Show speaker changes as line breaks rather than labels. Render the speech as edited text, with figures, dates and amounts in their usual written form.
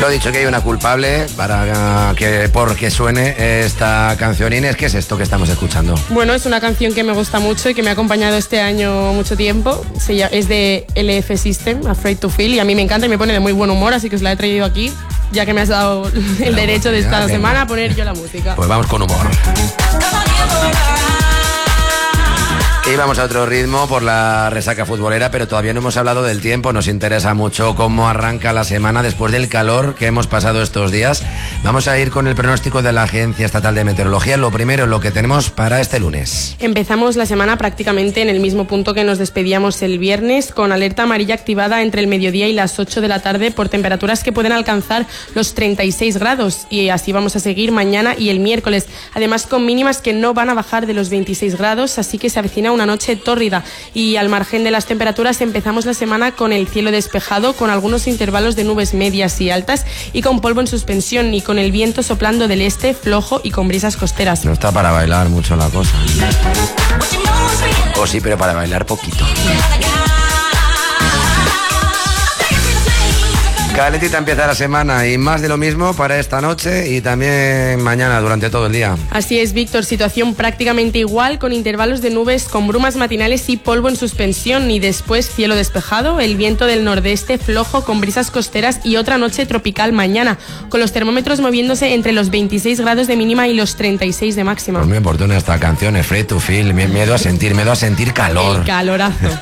Lo dicho, que hay una culpable porque suene esta canción. Inés, ¿qué es esto que estamos escuchando?
Bueno, es una canción que me gusta mucho y que me ha acompañado este año mucho tiempo. Es de LF System, Afraid to Feel, y a mí me encanta y me pone de muy buen humor, así que os la he traído aquí, ya que me has dado el derecho de esta semana a poner yo la música.
Pues vamos con humor. Y vamos a otro ritmo por la resaca futbolera, pero todavía no hemos hablado del tiempo. Nos interesa mucho cómo arranca la semana después del calor que hemos pasado estos días. Vamos a ir con el pronóstico de la Agencia Estatal de Meteorología. Lo primero, lo que tenemos para este lunes.
Empezamos la semana prácticamente en el mismo punto que nos despedíamos el viernes, con alerta amarilla activada entre el mediodía y las 8 de la tarde por temperaturas que pueden alcanzar los 36 grados. Y así vamos a seguir mañana y el miércoles. Además, con mínimas que no van a bajar de los 26 grados, así que se avecina una noche tórrida. Y al margen de las temperaturas, empezamos la semana con el cielo despejado, con algunos intervalos de nubes medias y altas y con polvo en suspensión, y con el viento soplando del este flojo y con brisas costeras.
No está para bailar mucho la cosa. O sí, pero para bailar poquito. Calentita empieza la semana y más de lo mismo para esta noche y también mañana durante todo el día.
Así es, Víctor, situación prácticamente igual, con intervalos de nubes con brumas matinales y polvo en suspensión, y después cielo despejado, el viento del nordeste flojo con brisas costeras y otra noche tropical mañana, con los termómetros moviéndose entre los 26 grados de mínima y los 36 de máxima.
Pues muy oportuna esta canción, Afraid to Feel, miedo a sentir calor.
El calorazo.